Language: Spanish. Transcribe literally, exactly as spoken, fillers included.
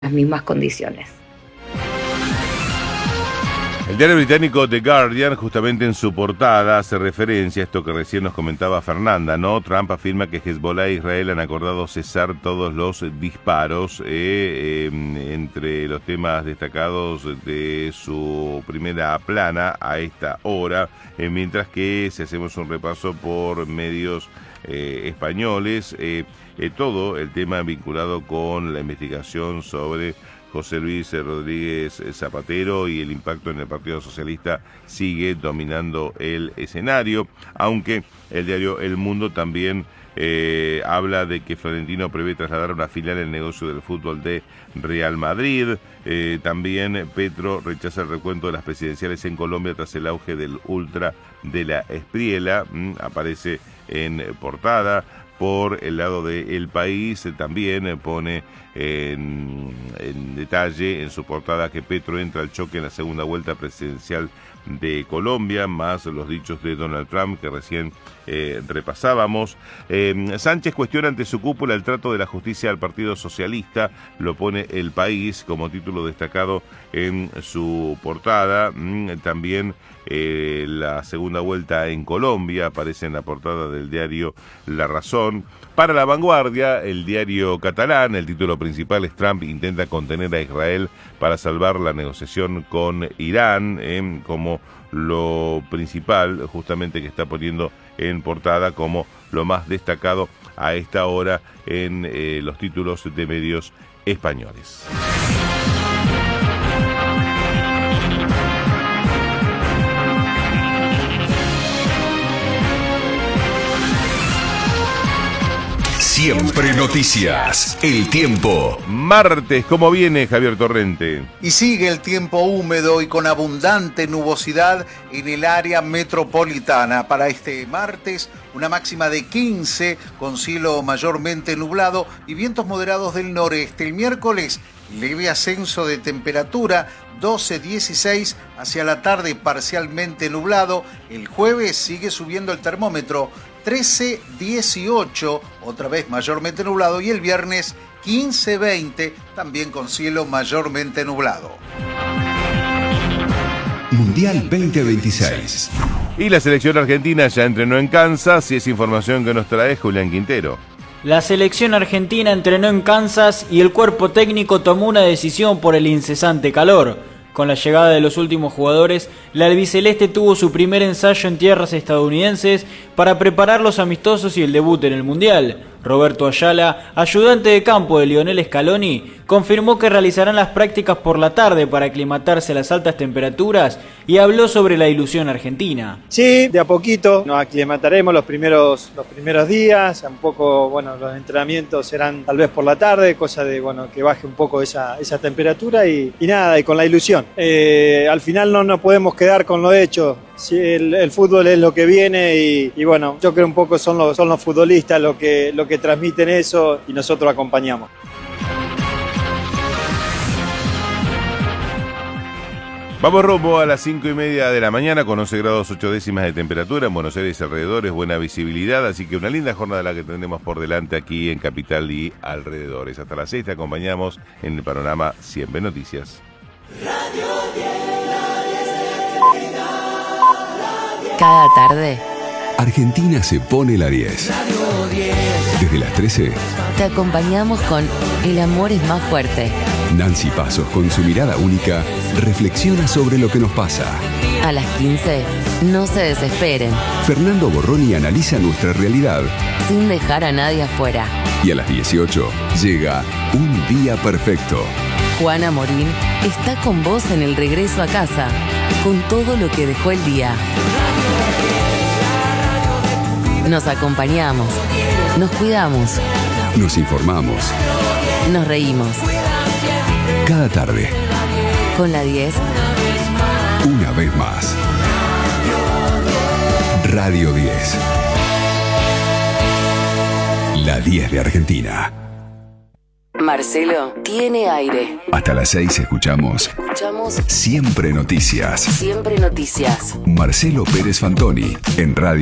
las mismas condiciones. El diario británico The Guardian, justamente en su portada, hace referencia a esto que recién nos comentaba Fernanda, ¿no? Trump afirma que Hezbollah e Israel han acordado cesar todos los disparos, eh, eh, entre los temas destacados de su primera plana a esta hora, eh, mientras que si hacemos un repaso por medios eh, españoles, eh, eh, todo el tema vinculado con la investigación sobre José Luis Rodríguez Zapatero y el impacto en el Partido Socialista sigue dominando el escenario, aunque el diario El Mundo también eh, habla de que Florentino prevé trasladar una filial en el negocio del fútbol de Real Madrid. Eh, también Petro rechaza el recuento de las presidenciales en Colombia tras el auge del ultra de la Espriella, mm, aparece en portada. Por el lado de El País eh, también eh, pone en, en detalle en su portada que Petro entra al choque en la segunda vuelta presidencial de Colombia, más los dichos de Donald Trump que recién eh, repasábamos. Eh, Sánchez cuestiona ante su cúpula el trato de la justicia al Partido Socialista, lo pone El País como título destacado en su portada. Mm, también eh, la segunda vuelta en Colombia aparece en la portada del diario La Razón. Para La Vanguardia, el diario catalán, el título principal es Trump intenta contener a Israel para salvar la negociación con Irán, eh, como lo principal justamente que está poniendo en portada como lo más destacado a esta hora en eh, los títulos de medios españoles. Siempre noticias. El tiempo. Martes, ¿cómo viene Javier Torrente? Y sigue el tiempo húmedo y con abundante nubosidad en el área metropolitana. Para este martes, una máxima de quince con cielo mayormente nublado y vientos moderados del noreste. El miércoles, leve ascenso de temperatura, doce dieciséis, hacia la tarde parcialmente nublado. El jueves sigue subiendo el termómetro, trece dieciocho, otra vez mayormente nublado, y el viernes quince veinte, también con cielo mayormente nublado. Mundial veinte veintiséis. Y la selección argentina ya entrenó en Kansas y es información que nos trae Julián Quintero. La selección argentina entrenó en Kansas y el cuerpo técnico tomó una decisión por el incesante calor. Con la llegada de los últimos jugadores, la albiceleste tuvo su primer ensayo en tierras estadounidenses para preparar los amistosos y el debut en el Mundial. Roberto Ayala, ayudante de campo de Lionel Scaloni, confirmó que realizarán las prácticas por la tarde para aclimatarse a las altas temperaturas y habló sobre la ilusión argentina. Sí, de a poquito nos aclimataremos los primeros, los primeros días, un poco, bueno, los entrenamientos serán tal vez por la tarde, cosa de, bueno, que baje un poco esa, esa temperatura y, y nada, y con la ilusión. Eh, al final no nos podemos quedar con lo hecho. Sí, el, el fútbol es lo que viene y, y bueno, yo creo un poco son los, son los futbolistas lo que, lo que transmiten eso y nosotros acompañamos. Vamos rumbo a las cinco y media de la mañana con once grados ocho décimas de temperatura en Buenos Aires y alrededores, buena visibilidad, así que una linda jornada la que tendremos por delante aquí en Capital y alrededores. Hasta las seis te acompañamos en el panorama Siempre Noticias. Radio diez. Cada tarde, Argentina se pone la diez. Desde las trece, te acompañamos con El amor es más fuerte. Nancy Pasos, con su mirada única, reflexiona sobre lo que nos pasa. A las quince, no se desesperen. Fernando Borroni analiza nuestra realidad, sin dejar a nadie afuera. Y a las dieciocho, llega Un Día Perfecto. Juana Morín está con vos en el regreso a casa, con todo lo que dejó el día. Nos acompañamos, nos cuidamos, nos informamos, nos reímos. Cada tarde, con la diez, una vez más. Radio diez. La diez de Argentina. Marcelo tiene aire. Hasta las seis escuchamos. Escuchamos Siempre Noticias. Siempre Noticias. Marcelo Pérez Fantoni en Radio